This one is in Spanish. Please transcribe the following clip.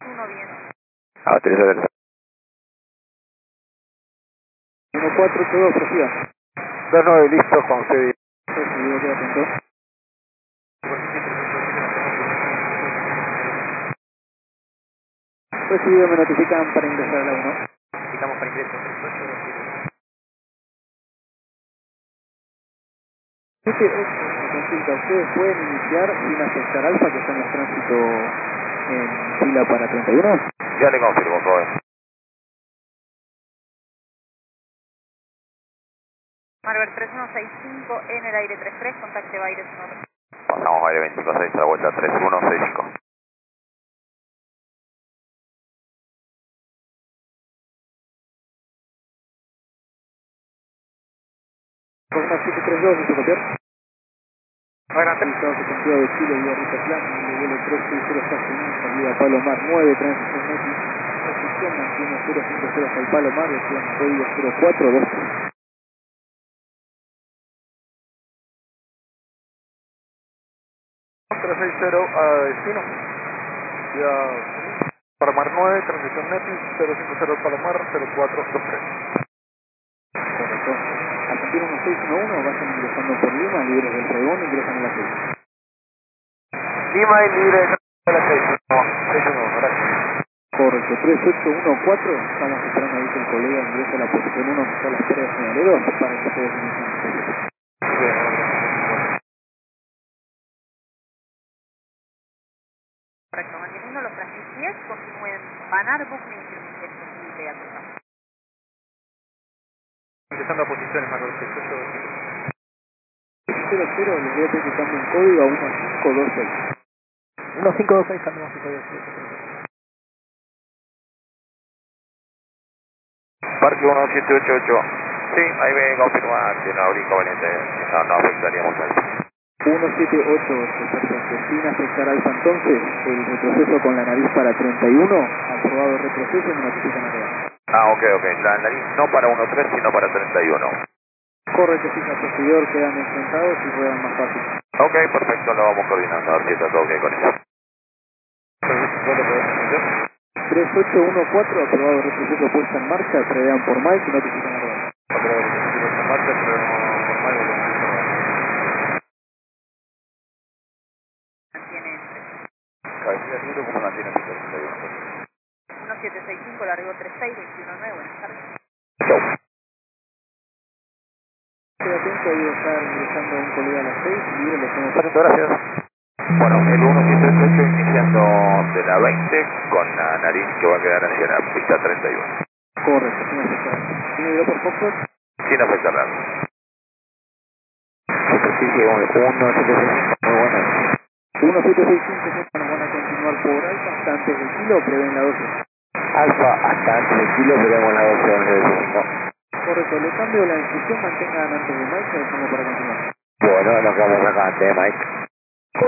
1 bien. Autoriza aterrizaje. 1482, prosiga. 29, listo, con usted. Recibido, queda atento. Recibido, me notifican para ingresar a la 1. Estamos para ingreso. Consulta, ustedes pueden iniciar sin afectar alfa, que están en tránsito en fila para 31. Ya le confirmo, joven. Marver 3165 en el aire 33, contacte Baires 1. Pasamos aire 25-6 a la vuelta 3165. Forma 732, ¿se copiar? Adelante. Estado Santiago de Chile, vía ruta plana, vuelo 360 Estados Unidos, salida Palomar 9, transición X, recepción mantiene 050 hasta el Palomar, decían código 0423. 360 a destino. Ya Palomar 9, transición Netis, 050 Palomar, 0423. Correcto. Argentina 1611, vayan ingresando por Lima, libres del pregón, ingresan a la 6. Lima y libre de la 6. No, 6-1, gracias. Correcto, 3814, estamos esperando ahí que el colega ingrese a la posición 1 que está a la espera de señaleros para que ustedes inicien. Correcto, manteniendo los trajes 10, continúen Banar, Buckley, y de atrás. Ingresando a posiciones, Marco 68. 00, les voy a pedir que cambien código a 1526. 1526, cambiamos el código. Parque 1788. Sí, ahí me confirma que no habría inconveniente. No afectaríamos a eso. 1788, perfecto. Sin afectar alfa entonces, el retroceso con la nariz para 31, aprobado el retroceso, me notifican acá. Ah, ok. La nariz no para 1.3, sino para 31. Correcto, fija posterior, quedan enfrentados y ruedan más fácil. Ok, perfecto, lo vamos coordinando, a ver si está todo bien con eso. 3814, aprobado el retroceso puesta en marcha, prevean por Mike y notifican acá. Mantiene Cabecilla libre, ¿cómo mantiene el 1765, largo 36, 219, buenas tardes. Chau. Queda atento, ahí va a estar ingresando un colega a las 6 y libre le hacemos. Perfecto, gracias. Bueno, el 1788 iniciando de la 20 con la nariz que va a quedar hacia la pista 31. Correcto, sin afectar. ¿Tiene video por Foxtrot? Sin afectar nada. Superficie 1.765, muy buena. 1765, nos van a continuar por alfa hasta antes del kilo, prevén la 12. Alfa hasta antes del kilo, veremos la 12.5. Correcto, le cambio la instrucción, mantengan antes de Mike, lo dejamos para continuar. Bueno, nos quedamos acá antes de Mike.